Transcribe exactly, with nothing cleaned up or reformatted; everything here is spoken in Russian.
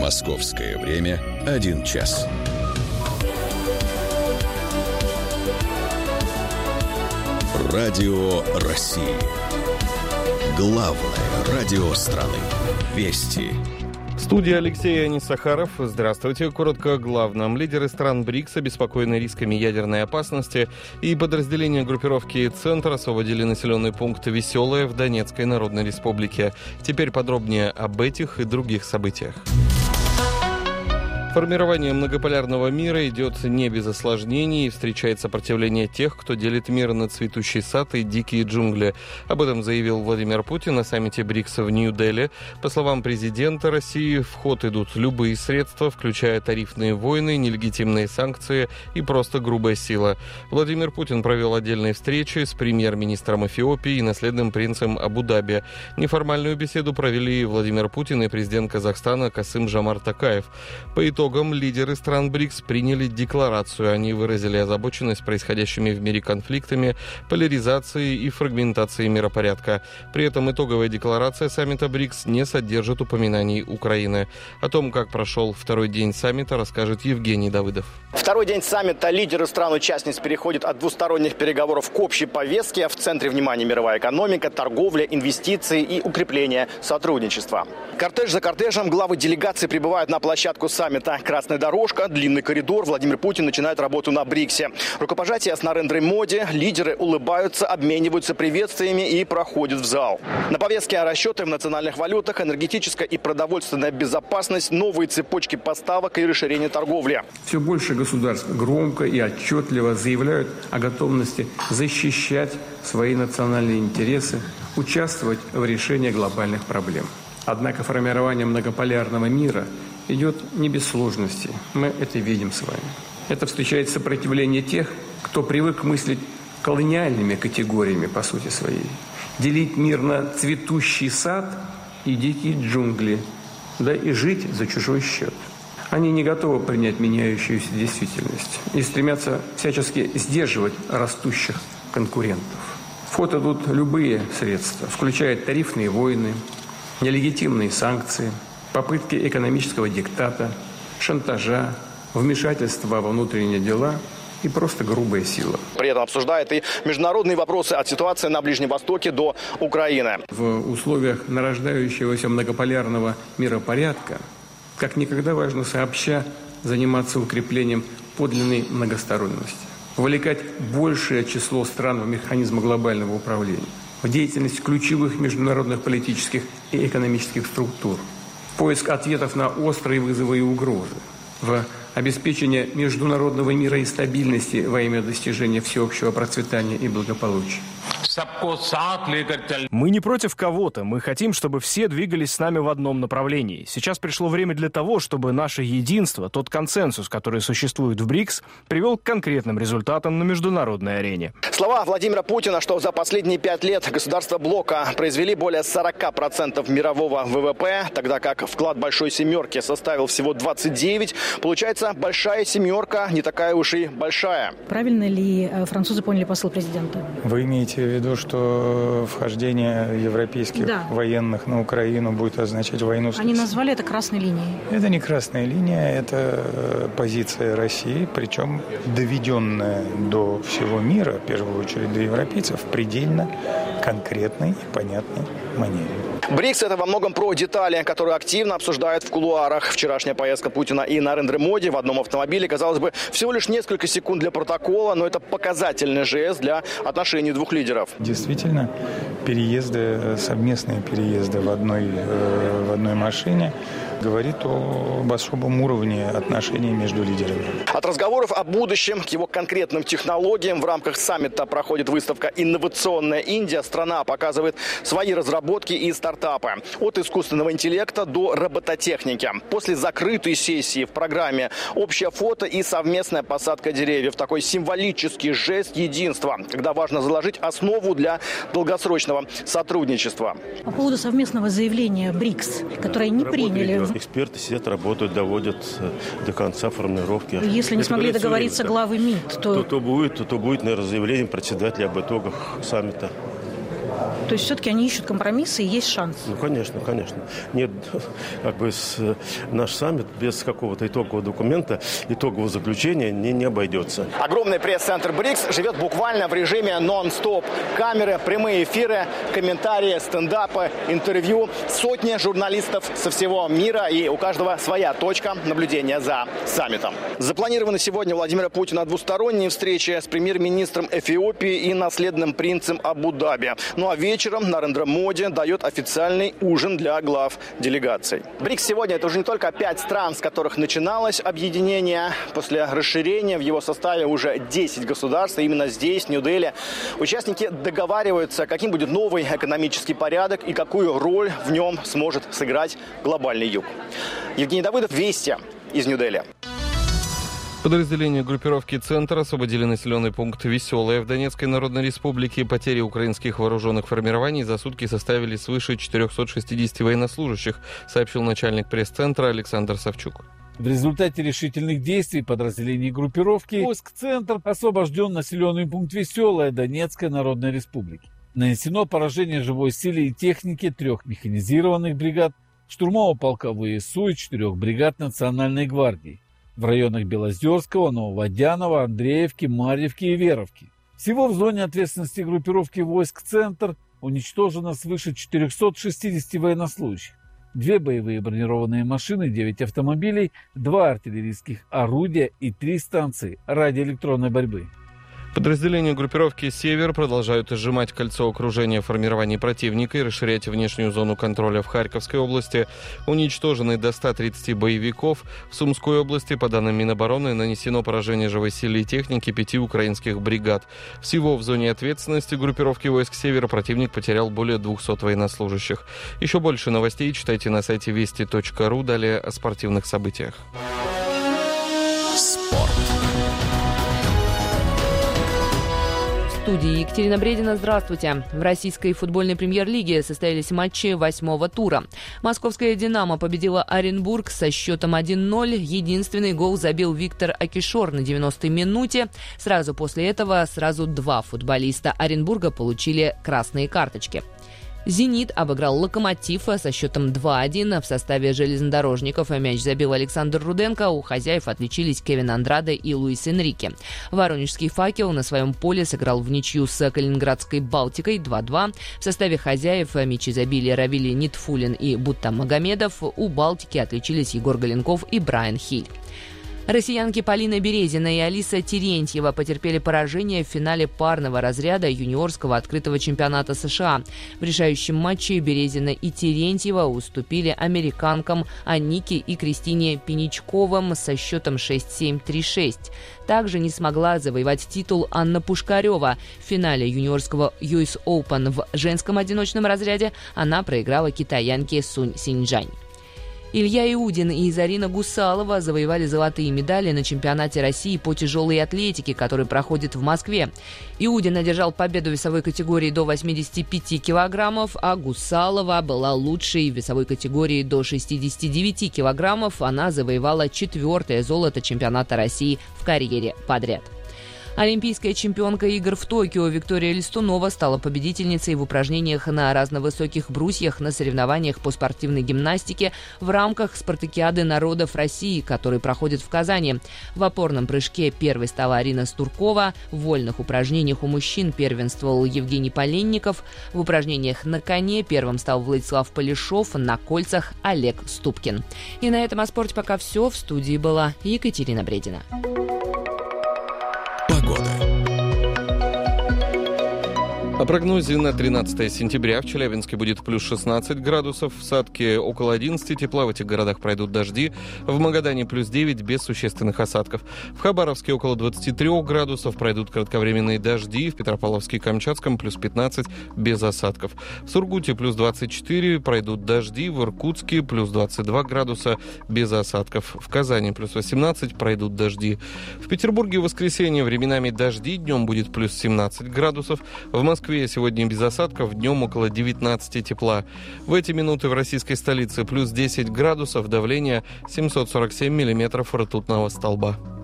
Московское время один час. Радио России. Главное радио страны. Вести. В студии Алексей Анисахаров. Здравствуйте. Коротко о главном. Лидеры стран БРИКС, обеспокоенные рисками ядерной опасности, и подразделения группировки «Центр» освободили населенный пункт Веселое в Донецкой Народной Республике. Теперь подробнее об этих и других событиях. Формирование многополярного мира идет не без осложнений и встречает сопротивление тех, кто делит мир на цветущий сад и дикие джунгли. Об этом заявил Владимир Путин на саммите БРИКС в Нью-Дели. По словам президента России, в ход идут любые средства, включая тарифные войны, нелегитимные санкции и просто грубая сила. Владимир Путин провел отдельные встречи с премьер-министром Эфиопии и наследным принцем Абу-Даби. Неформальную беседу провели Владимир Путин и президент Казахстана Касым-Жомарт Токаев. По итогам лидеры стран БРИКС приняли декларацию. Они выразили озабоченность происходящими в мире конфликтами, поляризацией и фрагментацией миропорядка. При этом итоговая декларация саммита БРИКС не содержит упоминаний Украины. О том, как прошел второй день саммита, расскажет Евгений Давыдов. Второй день саммита. Лидеры стран-участниц переходят от двусторонних переговоров к общей повестке. В центре внимания мировая экономика, торговля, инвестиции и укрепление сотрудничества. Кортеж за кортежем главы делегаций прибывают на площадку саммита. Красная дорожка, длинный коридор. Владимир Путин начинает работу на БРИКСе. Рукопожатие с Нарендрой Моди. Лидеры улыбаются, обмениваются приветствиями и проходят в зал. На повестке расчеты в национальных валютах, энергетическая и продовольственная безопасность, новые цепочки поставок и расширение торговли. Все больше государств громко и отчетливо заявляют о готовности защищать свои национальные интересы, участвовать в решении глобальных проблем. Однако формирование многополярного мира идет не без сложностей. Мы это видим с вами. Это встречает сопротивление тех, кто привык мыслить колониальными категориями по сути своей. Делить мир на цветущий сад и дикие джунгли, да и жить за чужой счет. Они не готовы принять меняющуюся действительность и стремятся всячески сдерживать растущих конкурентов. В ход идут любые средства, включая тарифные войны, нелегитимные санкции, попытки экономического диктата, шантажа, вмешательства во внутренние дела и просто грубая сила. При этом обсуждает и международные вопросы от ситуации на Ближнем Востоке до Украины. В условиях нарождающегося многополярного миропорядка как никогда важно сообща заниматься укреплением подлинной многосторонности, вовлекать большее число стран в механизм глобального управления, в деятельность ключевых международных политических и экономических структур, поиск ответов на острые вызовы и угрозы, в обеспечение международного мира и стабильности во имя достижения всеобщего процветания и благополучия. Мы не против кого-то, мы хотим, чтобы все двигались с нами в одном направлении. Сейчас пришло время для того, чтобы наше единство, тот консенсус, который существует в БРИКС, привел к конкретным результатам на международной арене. Слова Владимира Путина, что за последние пять лет государства блока произвели более сорок процентов мирового ВВП, тогда как вклад Большой Семерки составил всего двадцать девять процентов, получается, Большая Семерка не такая уж и большая. Правильно ли французы поняли посыл президента? Вы имеете в виду, что вхождение европейских да. военных на Украину будет означать войну с... Они назвали это красной линией. Это не красная линия, это позиция России, причем доведенная до всего мира, в первую очередь до европейцев, в предельно конкретной и понятной манере. БРИКС – это во многом про детали, которые активно обсуждают в кулуарах. Вчерашняя поездка Путина и Нарендры Моди в одном автомобиле, казалось бы, всего лишь несколько секунд для протокола, но это показательный жест для отношений двух лидеров. Действительно, переезды, совместные переезды в одной, в одной машине говорит об особом уровне отношений между лидерами. От разговоров о будущем к его конкретным технологиям в рамках саммита проходит выставка «Инновационная Индия». Страна показывает свои разработки и стартапы. От искусственного интеллекта до робототехники. После закрытой сессии в программе общее фото и совместная посадка деревьев. Такой символический жест единства, когда важно заложить основу для долгосрочного сотрудничества. По поводу совместного заявления БРИКС, которое не приняли. Эксперты сидят, работают, доводят до конца формулировки. Если не Это смогли договориться да. главы МИД, то... То, то, будет, то, то будет, наверное, заявление председателя об итогах саммита. То есть все-таки они ищут компромиссы и есть шанс? Ну, конечно, конечно. Нет, как бы с, наш саммит без какого-то итогового документа, итогового заключения не, не обойдется. Огромный пресс-центр БРИКС живет буквально в режиме нон-стоп. Камеры, прямые эфиры, комментарии, стендапы, интервью. Сотни журналистов со всего мира, и у каждого своя точка наблюдения за саммитом. Запланированы сегодня Владимира Путина двусторонние встречи с премьер-министром Эфиопии и наследным принцем Абу-Даби. Ну а вечером Нарендра Моди дает официальный ужин для глав делегаций. БРИКС сегодня это уже не только пять стран, с которых начиналось объединение. После расширения в его составе уже десять государств. И именно здесь, в Нью-Дели, участники договариваются, каким будет новый экономический порядок и какую роль в нем сможет сыграть глобальный юг. Евгений Давыдов, Вести из Нью-Дели. Подразделения группировки «Центр» освободили населенный пункт Веселое в Донецкой Народной Республике. Потери украинских вооруженных формирований за сутки составили свыше четырехсот шестидесяти военнослужащих, сообщил начальник пресс-центра Александр Савчук. В результате решительных действий подразделений группировки войск «Центр» освобожден населенный пункт Веселое Донецкой Народной Республики. Нанесено поражение живой силе и технике трех механизированных бригад, штурмового полка ВСУ и четырех бригад Национальной гвардии в районах Белозерского, Нововодянова, Андреевки, Марьевки и Веровки. Всего в зоне ответственности группировки войск «Центр» уничтожено свыше четырехсот шестидесяти военнослужащих. Две боевые бронированные машины, девять автомобилей, два артиллерийских орудия и три станции радиоэлектронной борьбы. Подразделения группировки «Север» продолжают сжимать кольцо окружения формирований противника и расширять внешнюю зону контроля в Харьковской области. Уничтожены до ста тридцати боевиков. В Сумской области, по данным Минобороны, нанесено поражение живой силе и техники пяти украинских бригад. Всего в зоне ответственности группировки войск «Север» противник потерял более двухсот военнослужащих. Еще больше новостей читайте на сайте вести точка ру. Далее о спортивных событиях. Спорт. В студии Екатерина Бредина. Здравствуйте. В российской футбольной премьер-лиге состоялись матчи восьмого тура. Московская «Динамо» победила Оренбург со счетом один ноль. Единственный гол забил Виктор Акишор на девяностой минуте. Сразу после этого сразу два футболиста Оренбурга получили красные карточки. «Зенит» обыграл «Локомотив» со счетом два один. В составе железнодорожников мяч забил Александр Руденко. У хозяев отличились Кевин Андраде и Луис Энрике. Воронежский «Факел» на своем поле сыграл в ничью с калининградской «Балтикой» два два. В составе хозяев мячи забили Равили Нитфулин и Буттам Магомедов. У «Балтики» отличились Егор Голенков и Брайан Хиль. Россиянки Полина Березина и Алиса Терентьева потерпели поражение в финале парного разряда юниорского открытого чемпионата США. В решающем матче Березина и Терентьева уступили американкам Анике и Кристине Пеничковым со счетом шесть семь три шесть. Также не смогла завоевать титул Анна Пушкарева. В финале юниорского ю эс Open в женском одиночном разряде она проиграла китаянке Сунь Синьчжань. Илья Иудин и Зарина Гусалова завоевали золотые медали на чемпионате России по тяжелой атлетике, который проходит в Москве. Иудин одержал победу в весовой категории до восьмидесяти пяти килограммов, а Гусалова была лучшей в весовой категории до шестидесяти девяти килограммов. Она завоевала четвертое золото чемпионата России в карьере подряд. Олимпийская чемпионка игр в Токио Виктория Листунова стала победительницей в упражнениях на разновысоких брусьях на соревнованиях по спортивной гимнастике в рамках спартакиады народов России, который проходит в Казани. В опорном прыжке первой стала Арина Стуркова, в вольных упражнениях у мужчин первенствовал Евгений Поленников, в упражнениях на коне первым стал Владислав Полешов, на кольцах Олег Ступкин. И на этом о спорте пока все. В студии была Екатерина Бредина. О прогнозе на тринадцатое сентября в Челябинске будет плюс шестнадцать градусов, в Сатке около одиннадцати тепла, в этих городах пройдут дожди, в Магадане плюс девять без существенных осадков, в Хабаровске около двадцати трёх градусов, пройдут кратковременные дожди, в Петропавловске и Камчатском плюс пятнадцать без осадков, в Сургуте плюс двадцать четыре, пройдут дожди, в Иркутске плюс двадцать два градуса без осадков, в Казани плюс восемнадцать, пройдут дожди, в Петербурге в воскресенье временами дожди, днем будет плюс семнадцать градусов, в Москве сегодня без осадков, днем около девятнадцати тепла. В эти минуты в российской столице плюс десять градусов, давление семьсот сорок семь миллиметров ртутного столба.